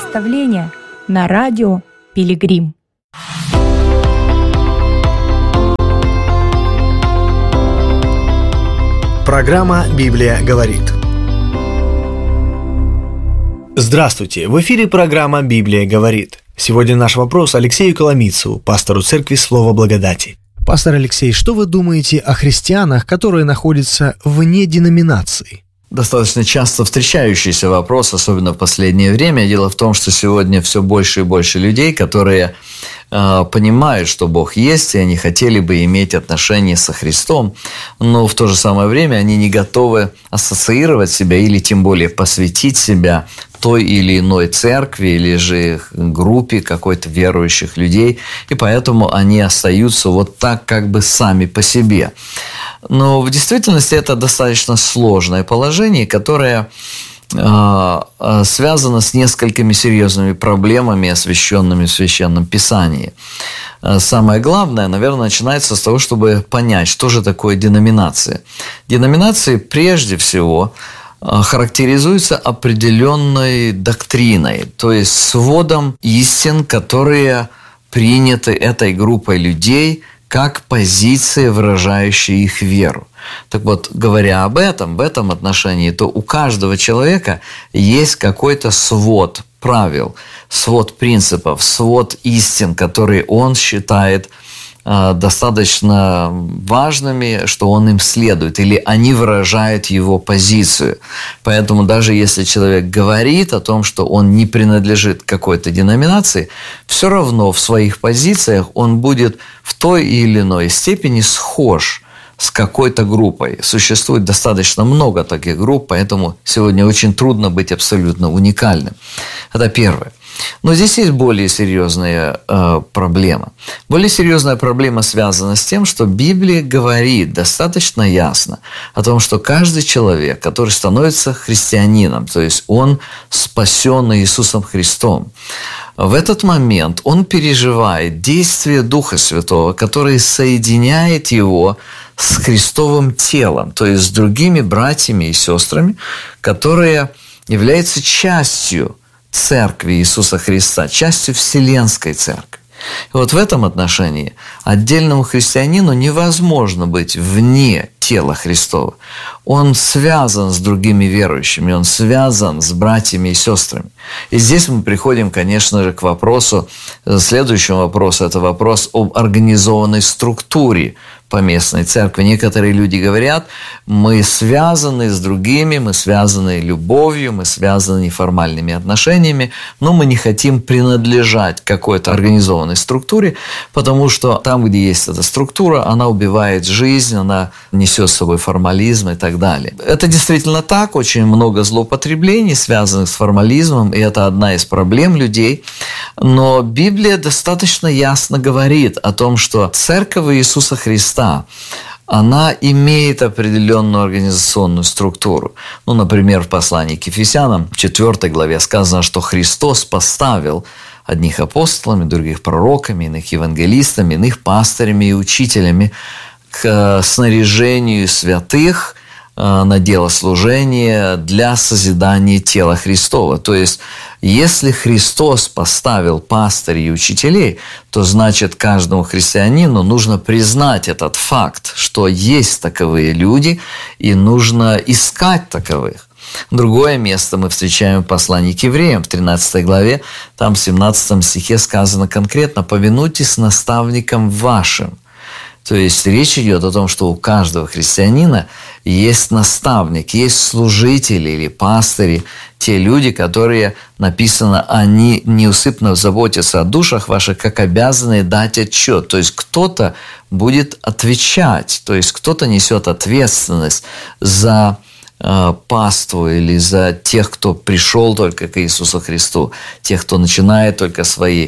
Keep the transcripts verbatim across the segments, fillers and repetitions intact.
наставления на радио Пилигрим. Программа «Библия говорит». Здравствуйте! В эфире программа «Библия говорит». Сегодня наш вопрос Алексею Коломийцеву, пастору церкви «Слово благодати». Пастор Алексей, что вы думаете о христианах, которые находятся вне деноминации? Достаточно часто встречающийся вопрос, особенно в последнее время. Дело в том, что сегодня все больше и больше людей, которые э, понимают, что Бог есть, и они хотели бы иметь отношения со Христом, но в то же самое время они не готовы ассоциировать себя или тем более посвятить себя той или иной церкви или же группе какой-то верующих людей, и поэтому они остаются вот так как бы сами по себе. Но в действительности это достаточно сложное положение, которое э, связано с несколькими серьезными проблемами, освященными в Священном Писании. Самое главное, наверное, начинается с того, чтобы понять, что же такое деноминация. Деноминации прежде всего характеризуются определенной доктриной, то есть сводом истин, которые приняты этой группой людей как позиции, выражающие их веру. Так вот, говоря об этом, в этом отношении, то у каждого человека есть какой-то свод правил, свод принципов, свод истин, которые он считает достаточно важными, что он им следует, или они выражают его позицию. Поэтому даже если человек говорит о том, что он не принадлежит какой-то деноминации, все равно в своих позициях он будет в той или иной степени схож с какой-то группой. Существует достаточно много таких групп, поэтому сегодня очень трудно быть абсолютно уникальным. Это первое. Но здесь есть более серьезная э, проблема. Более серьезная проблема связана с тем, что Библия говорит достаточно ясно о том, что каждый человек, который становится христианином, то есть он спасен Иисусом Христом, в этот момент он переживает действие Духа Святого, которое соединяет его с Христовым телом, то есть с другими братьями и сестрами, которые являются частью Церкви Иисуса Христа, частью Вселенской Церкви. И вот в этом отношении отдельному христианину невозможно быть вне тела Христова. Он связан с другими верующими, он связан с братьями и сестрами. И здесь мы приходим, конечно же, к вопросу, следующему вопросу, это вопрос об организованной структуре поместной церкви. Некоторые люди говорят, мы связаны с другими, мы связаны любовью, мы связаны неформальными отношениями, но мы не хотим принадлежать какой-то организованной структуре, потому что там, где есть эта структура, она убивает жизнь, она несет с собой формализм и так далее. Это действительно так, очень много злоупотреблений, связанных с формализмом, и это одна из проблем людей, но Библия достаточно ясно говорит о том, что Церковь Иисуса Христа, она имеет определенную организационную структуру. Ну, например, в послании к Ефесянам, в четвёртой главе сказано, что Христос поставил одних апостолами, других пророками, иных евангелистами, иных пастырями и учителями к снаряжению святых на дело служения для созидания тела Христова. То есть, если Христос поставил пастырей и учителей, то значит каждому христианину нужно признать этот факт, что есть таковые люди, и нужно искать таковых. Другое место мы встречаем в послании к евреям в тринадцатой главе, там в семнадцатом стихе сказано конкретно: «Повинуйтесь наставникам вашим». То есть речь идет о том, что у каждого христианина есть наставник, есть служители или пастыри, те люди, которые, написано, они неусыпно заботятся о душах ваших, как обязаны дать отчет. То есть кто-то будет отвечать, то есть кто-то несет ответственность за э, паству или за тех, кто пришел только к Иисусу Христу, тех, кто начинает только свои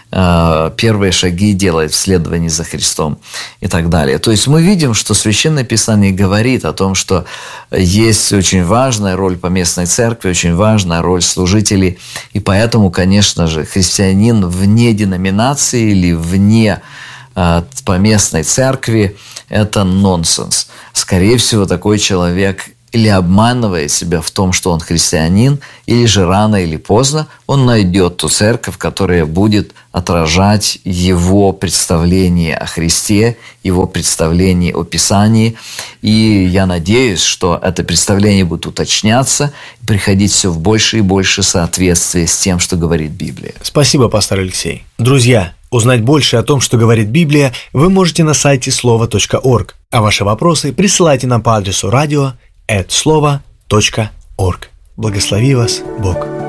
первые шаги делает в следовании за Христом и так далее. То есть мы видим, что Священное Писание говорит о том, что есть очень важная роль поместной церкви, очень важная роль служителей, и поэтому, конечно же, христианин вне деноминации или вне поместной церкви – это нонсенс. Скорее всего, такой человек или обманывает себя в том, что он христианин, или же рано или поздно он найдет ту церковь, которая будет отражать его представление о Христе, его представление о Писании. И я надеюсь, что это представление будет уточняться, приходить все в больше и больше соответствие с тем, что говорит Библия. Спасибо, пастор Алексей. Друзья, узнать больше о том, что говорит Библия, вы можете на сайте слово точка орг, а ваши вопросы присылайте нам по адресу радио эт слово точка орг. Благослови вас Бог.